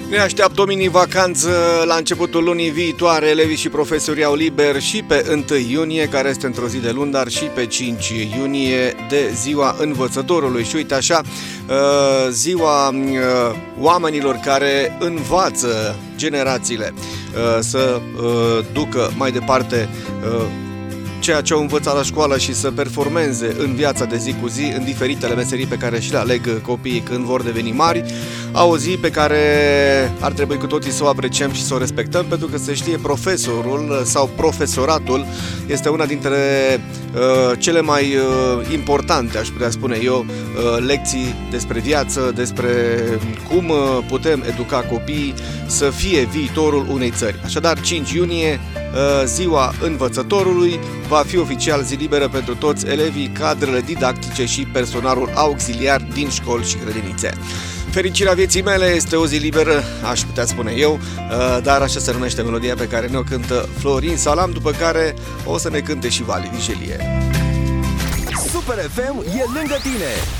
Ne așteaptă o mini-vacanță la începutul lunii viitoare. Elevii și profesorii au liber și pe 1 iunie, care este într-o zi de luni, dar și pe 5 iunie de ziua învățătorului. Și uite așa, ziua oamenilor care învață generațiile să ducă mai departe ceea ce au învățat la școală și să performeze în viața de zi cu zi, în diferitele meserii pe care și le aleg copiii când vor deveni mari. Au o zi pe care ar trebui cu toții să o apreciem și să o respectăm, pentru că se știe, profesorul sau profesoratul este una dintre cele mai importante, aș putea spune eu, lecții despre viață, despre cum putem educa copiii să fie viitorul unei țări. Așadar, 5 iunie, ziua învățătorului, va fi oficial zi liberă pentru toți elevii, cadrele didactice și personalul auxiliar din școli și grădinițe. Fericirea vieții mele este o zi liberă, aș putea spune eu, dar așa se numește melodia pe care ne-o cântă Florin Salam, după care o să ne cânte și Vali Vigelie. Super FM e lângă tine.